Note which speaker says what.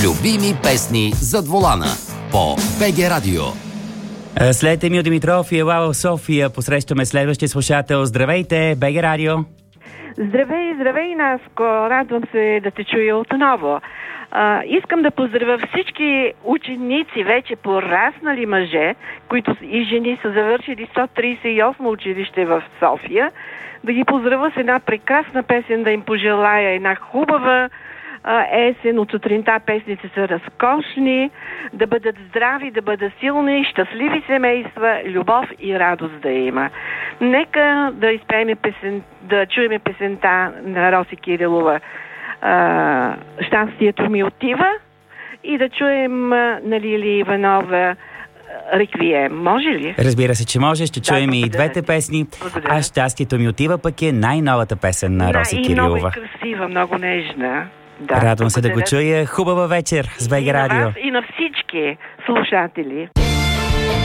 Speaker 1: Любими песни зад волана по БГ Радио.
Speaker 2: След Емил Димитров и Елала в София посрещаме следващия слушател. Здравейте, БГ Радио!
Speaker 3: Здравей, Наско! Радвам се да те чуя отново. Искам да поздравя всички ученици, вече пораснали мъже, които и жени са завършили 138 училище в София. Да ги поздравя с една прекрасна песен, да им пожелая една хубава есен. От сутринта песните са разкошни, да бъдат здрави, да бъдат силни, щастливи семейства, любов и радост да има. Нека да изпеем да чуем песента на Роси Кирилова "Щастието ми отива" и да чуем на Лили Иванова "Реквием". Може ли?
Speaker 2: Разбира се, че може. Ще чуем и двете песни. А "Щастието ми отива" пък е най-новата песен на Роси Кирилова.
Speaker 3: Много е красива, много нежна. Да,
Speaker 2: радвам се да го чуя. Хубава вечер с БГ Радио.
Speaker 3: И на всички слушатели.